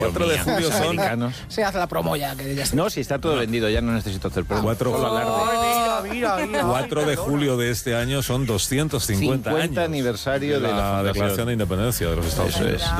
4 de julio son... americanos. Se hace la promo ya. Que ya No, si está todo vendido, ya no necesito hacer pruebas. 4 de julio de este año son 250 50 años aniversario de la Declaración de Independencia de los Estados Unidos.